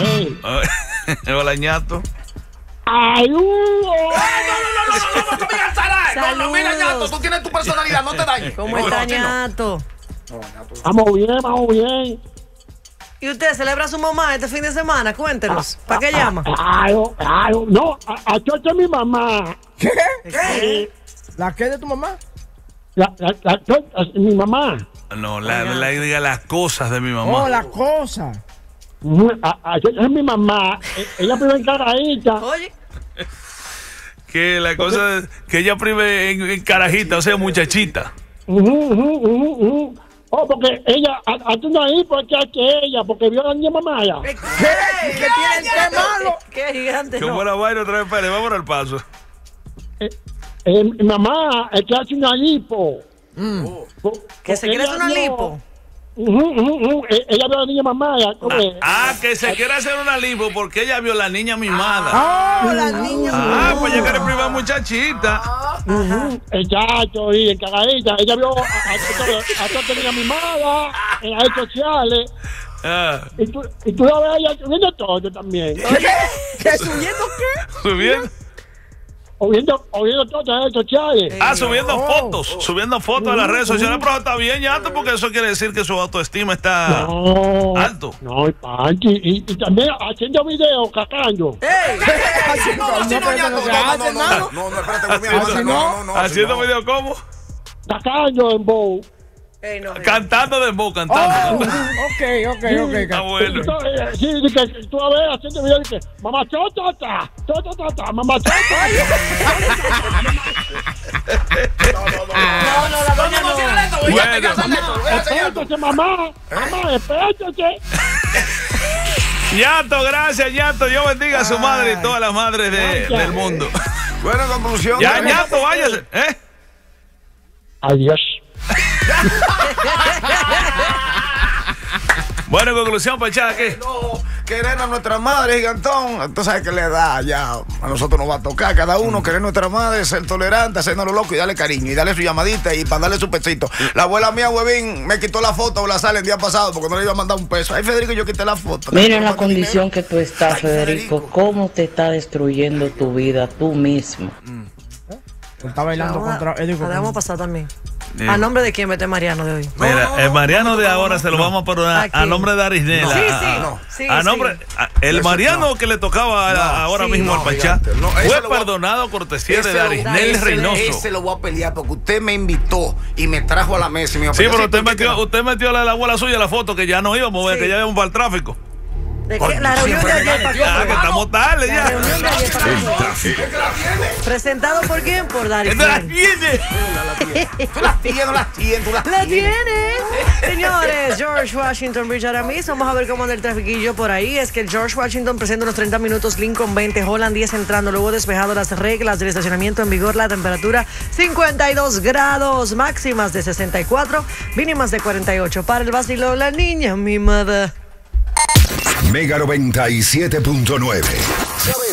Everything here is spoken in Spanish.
Hola, ñato. ¡Ay, no, mira, ñato, tú tienes tu personalidad, no te dañes. ¿Cómo está, ñato? Vamos bien. ¿Y usted celebra a su mamá este fin de semana? Cuéntenos. ¿Para qué llama? No, a Chocha mi mamá. ¿Qué? ¿La qué de tu mamá? La Chocha, mi mamá. No, diga las cosas de mi mamá. Oh, las cosas. A Chocha es mi mamá. Ella vive en Carajita. Oye. Que la cosa es que ella prive en Carajita, o sea, muchachita. Oh, porque ella, hace una hipo que ella, porque vio a la niña mamá ya. ¿Qué tiene el té malo? Qué gigante. ¿Cómo la vaina otra vez? Pérez, vamos al paso. Mi mamá es que hace una lipo. ¿Que se quiere hacer una lipo? Ella vio a la niña mamada. Que se quiere hacer una lipo porque ella vio a la niña mimada. La niña pues ella quiere privar muchachita. El chacho y en cagadita. Ella vio a esta niña mimada en las redes sociales. Y tú la ves a ella subiendo todo también. ¿Qué? ¿Subiendo qué? Subiendo. O viendo todas las redes sociales. Subiendo fotos a las redes sociales, pero está bien, ñato, porque eso quiere decir que su autoestima está alto. No, y Panchi, y también haciendo videos, cacando. ¿Haciendo videos cómo? Cacando en bow. Cantando de voz, cantando. Ok. Está bueno. Sí, que tú a ver haciendo videos y que mamá chota, mamá chota. Espérate, mamá, espérate. Ñato, gracias, ñato. Dios bendiga a su madre y todas las madres del mundo. Bueno, conclusión. Ya, ñato, váyase. Adiós. Bueno, conclusión, Pachá, ¿qué? Querer a nuestra madre, gigantón. Tú sabes que le da ya. A nosotros nos va a tocar cada uno querer a nuestra madre, ser tolerante, hacernos lo loco y darle cariño y darle su llamadita y para darle su pesito. La abuela mía, huevín, me quitó la foto o la sale el día pasado porque no le iba a mandar un peso. Ay, Federico, yo quité la foto. Mira la condición que tú estás, Federico. ¿Cómo te está destruyendo tu vida tú mismo? Está bailando contra Eddie. Podemos pasar también. ¿A nombre de quién mete Mariano de hoy? Mira, el Mariano de ahora se lo vamos a perdonar a nombre de Arisnela. Sí. A nombre, el Mariano que le tocaba ahora mismo al Pachá fue perdonado cortesía de Arisnel Reynoso. Ese lo voy a pelear porque usted me invitó y me trajo a la mesa. Y me sí, pero usted metió a la abuela suya la foto que ya no íbamos a ver, que ya íbamos para el tráfico. La reunión de ayer que estamos tarde ya. ¿Presentado por quién? Por Darío. ¡La tiene! La tiene. Señores, George Washington Bridge ahora mismo. Vamos a ver cómo anda el trafiquillo por ahí. Es que el George Washington presenta unos 30 minutos, Lincoln 20, Holland 10 entrando. Luego despejado las reglas del estacionamiento en vigor. La temperatura 52 grados, máximas de 64, mínimas de 48. Para el vacilo, la niña mimada. Mega 97.9.